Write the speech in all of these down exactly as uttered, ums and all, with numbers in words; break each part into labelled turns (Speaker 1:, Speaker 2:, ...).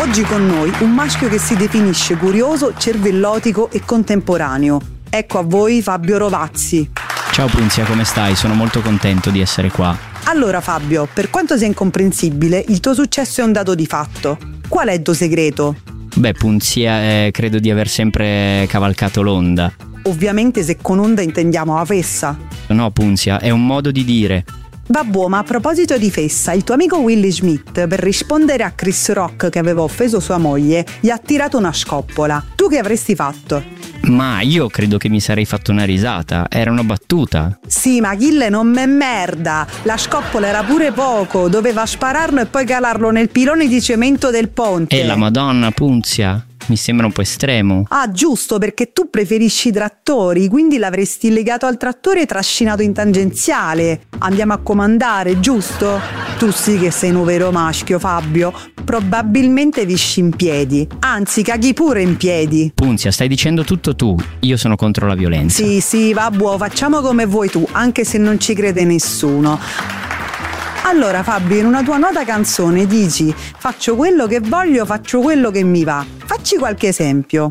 Speaker 1: Oggi con noi un maschio che si definisce curioso, cervellotico e contemporaneo. Ecco a voi Fabio Rovazzi.
Speaker 2: Ciao Punzia, come stai? Sono molto contento di essere qua.
Speaker 1: Allora Fabio, per quanto sia incomprensibile, il tuo successo è un dato di fatto. Qual è il tuo segreto?
Speaker 2: Beh, Punzia, eh, credo di aver sempre cavalcato l'onda.
Speaker 1: Ovviamente se con onda intendiamo la fessa.
Speaker 2: No, Punzia, è un modo di dire.
Speaker 1: Vabbè, ma a proposito di fessa, il tuo amico Willy Schmidt, per rispondere a Chris Rock che aveva offeso sua moglie, gli ha tirato una scoppola. Tu che avresti fatto?
Speaker 2: Ma io credo che mi sarei fatto una risata, era una battuta.
Speaker 1: Sì, ma Achille non me merda. La scoppola era pure poco, doveva spararlo e poi calarlo nel pilone di cemento del ponte.
Speaker 2: E la Madonna, Punzia, mi sembra un po' estremo.
Speaker 1: Ah, giusto, perché tu preferisci i trattori, quindi l'avresti legato al trattore e trascinato in tangenziale. Andiamo a comandare, giusto? Tu sì che sei un vero maschio, Fabio. Probabilmente visci in piedi. Anzi, caghi pure in piedi.
Speaker 2: Punzia, stai dicendo tutto tu. Io sono contro la violenza.
Speaker 1: Sì, sì, vabbè, facciamo come vuoi tu, anche se non ci crede nessuno. Allora Fabio, in una tua nota canzone dici: faccio quello che voglio, faccio quello che mi va. Facci qualche esempio.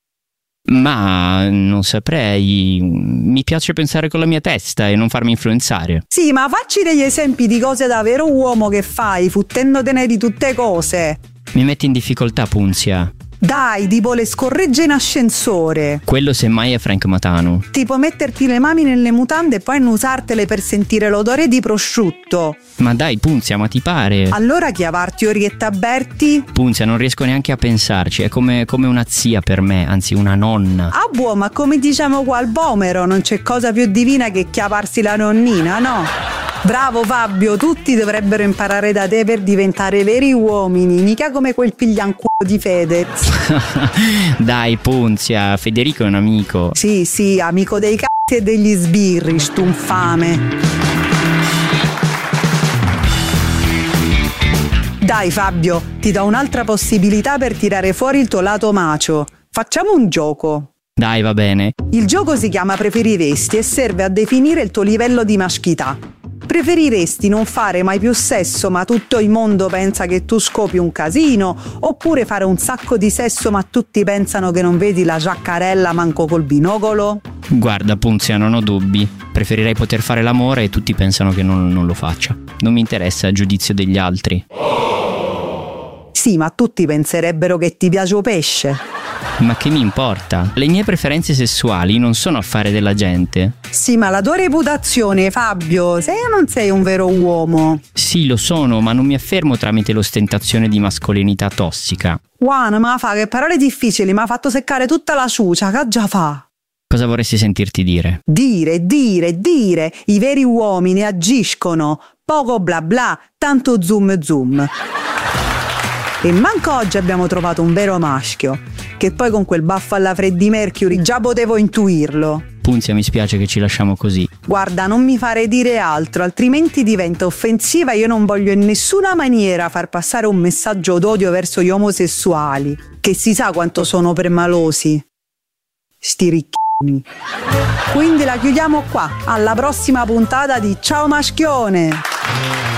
Speaker 2: Ma non saprei. Mi piace pensare con la mia testa e non farmi influenzare.
Speaker 1: Sì, ma facci degli esempi di cose da vero uomo che fai, fottendotene di tutte cose.
Speaker 2: Mi metti in difficoltà, Punzia.
Speaker 1: Dai, tipo le scorregge in ascensore.
Speaker 2: Quello semmai è Frank Matano.
Speaker 1: Tipo metterti le mani nelle mutande e poi annusartele per sentire l'odore di prosciutto.
Speaker 2: Ma dai, Punzia, ma ti pare?
Speaker 1: Allora chiavarti Orietta Berti?
Speaker 2: Punzia, non riesco neanche a pensarci. È come, come una zia per me, anzi una nonna.
Speaker 1: Ah buono, ma come diciamo qua al Bomero, non c'è cosa più divina che chiavarsi la nonnina, no? Bravo Fabio, tutti dovrebbero imparare da te per diventare veri uomini, mica come quel piglianculo di Fedez.
Speaker 2: Dai Punzia, Federico è un amico.
Speaker 1: Sì, sì, amico dei c***i e degli sbirri, stu infame. Dai Fabio, ti do un'altra possibilità per tirare fuori il tuo lato macio. Facciamo un gioco.
Speaker 2: Dai, va bene.
Speaker 1: Il gioco si chiama Preferiresti e serve a definire il tuo livello di maschità. Preferiresti non fare mai più sesso ma tutto il mondo pensa che tu scopi un casino, oppure fare un sacco di sesso ma tutti pensano che non vedi la giaccarella manco col binocolo?
Speaker 2: Guarda Punzia, non ho dubbi. Preferirei poter fare l'amore e tutti pensano che non, non lo faccia. Non mi interessa il giudizio degli altri.
Speaker 1: Sì, ma tutti penserebbero che ti piace o pesce.
Speaker 2: Ma che mi importa? Le mie preferenze sessuali non sono affare della gente.
Speaker 1: Sì, ma la tua reputazione, Fabio, sei o non sei un vero uomo?
Speaker 2: Sì, lo sono, ma non mi affermo tramite l'ostentazione di mascolinità tossica.
Speaker 1: Juan, ma fa che parole difficili, mi ha fatto seccare tutta la ciucia, che già fa?
Speaker 2: Cosa vorresti sentirti dire?
Speaker 1: Dire, dire, dire, i veri uomini agiscono, poco bla bla, tanto zoom zoom. E manco oggi abbiamo trovato un vero maschio, che poi con quel baffo alla Freddie Mercury già potevo intuirlo.
Speaker 2: Punzia, mi spiace che ci lasciamo così.
Speaker 1: Guarda, non mi fare dire altro, altrimenti diventa offensiva e io non voglio in nessuna maniera far passare un messaggio d'odio verso gli omosessuali, che si sa quanto sono permalosi. Sti ricchini. Quindi la chiudiamo qua, alla prossima puntata di Ciao Maschione!